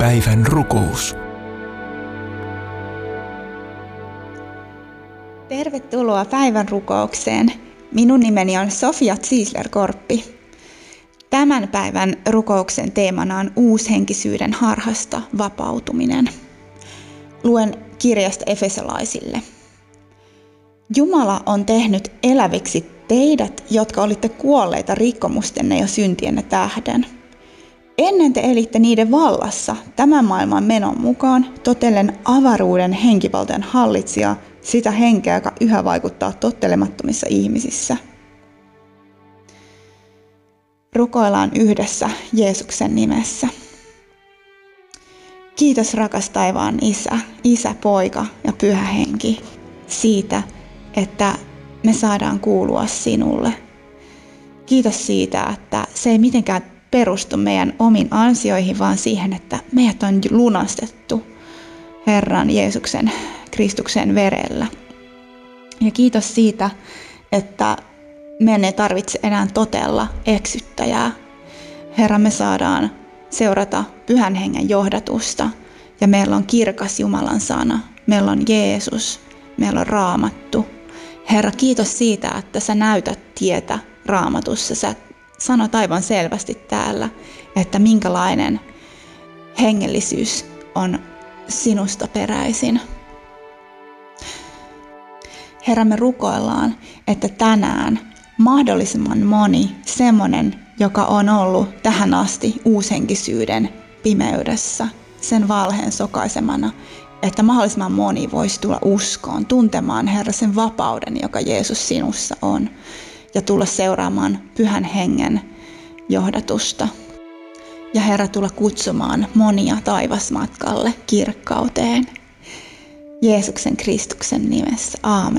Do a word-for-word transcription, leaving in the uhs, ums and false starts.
Päivän rukous. Tervetuloa päivän rukoukseen. Minun nimeni on Sofia Ziesler-Korppi. Tämän päivän rukouksen teemana on uushenkisyyden harhasta vapautuminen. Luen kirjasta Efesolaisille. Jumala on tehnyt eläviksi teidät, jotka olitte kuolleita rikkomustenne ja syntienne tähden. Ennen te elitte niiden vallassa tämän maailman menon mukaan, totellen avaruuden henkivaltojen hallitsijaa, sitä henkeä, joka yhä vaikuttaa tottelemattomissa ihmisissä. Rukoillaan yhdessä Jeesuksen nimessä. Kiitos rakas taivaan Isä, Isä, Poika ja Pyhä Henki siitä, että me saadaan kuulua sinulle. Kiitos siitä, että se ei mitenkään perustu meidän omiin ansioihin, vaan siihen, että meidät on lunastettu Herran Jeesuksen Kristuksen verellä. Ja kiitos siitä, että meidän ei tarvitse enää totella eksyttäjää. Herra, me saadaan seurata Pyhän Hengen johdatusta ja meillä on kirkas Jumalan sana. Meillä on Jeesus, meillä on Raamattu. Herra, kiitos siitä, että sä näytät tietä Raamatussa. Sä sanot aivan selvästi täällä, että minkälainen hengellisyys on sinusta peräisin. Herra, me rukoillaan, että tänään mahdollisimman moni semmoinen, joka on ollut tähän asti uushenkisyyden pimeydessä, sen valheen sokaisemana, että mahdollisimman moni voisi tulla uskoon, tuntemaan Herra sen vapauden, joka Jeesus sinussa on, ja tulla seuraamaan Pyhän Hengen johdatusta. Ja Herra, tulla kutsumaan monia taivasmatkalle kirkkauteen. Jeesuksen Kristuksen nimessä. Aamen.